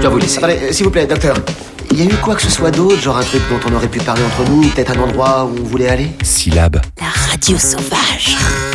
dois vous laisser. Attendez, s'il vous plaît, docteur. Il y a eu quoi que ce soit d'autre, genre un truc dont on aurait pu parler entre nous, peut-être un endroit où on voulait aller? Syllabe. La radio sauvage.